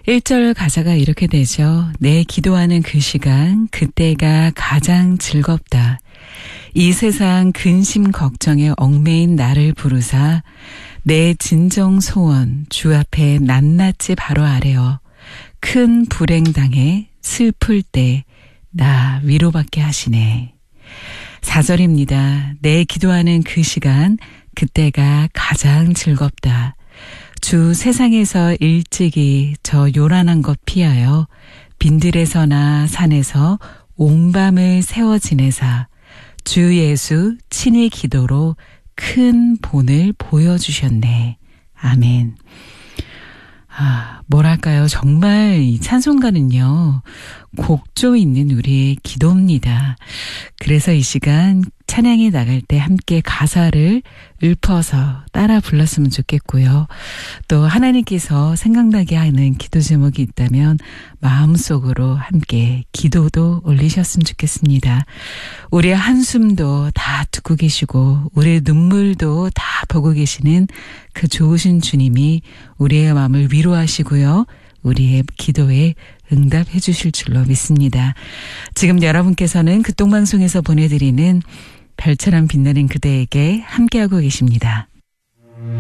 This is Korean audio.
1절 가사가 이렇게 되죠. 내 기도하는 그 시간, 그때가 가장 즐겁다. 이 세상 근심 걱정에 얽매인 나를 부르사 내 진정 소원 주 앞에 낱낱이 바로 아래어 큰 불행당해 슬플 때 나 위로받게 하시네. 4절입니다. 내 기도하는 그 시간, 그때가 가장 즐겁다. 주 세상에서 일찍이 저 요란한 것 피하여 빈들에서나 산에서 온 밤을 세워 지내사 주 예수 친히 기도로 큰 본을 보여주셨네. 아멘. 뭐랄까요. 정말 이 찬송가는요, 곡조 있는 우리의 기도입니다. 그래서 이 시간 찬양이 나갈 때 함께 가사를 읊어서 따라 불렀으면 좋겠고요. 또 하나님께서 생각나게 하는 기도 제목이 있다면 마음속으로 함께 기도도 올리셨으면 좋겠습니다. 우리의 한숨도 다 듣고 계시고 우리의 눈물도 다 보고 계시는 그 좋으신 주님이 우리의 마음을 위로하시고요. 우리의 기도에 응답해 주실 줄로 믿습니다. 지금 여러분께서는 극동방송에서 보내드리는 별처럼 빛나는 그대에게 함께하고 계십니다.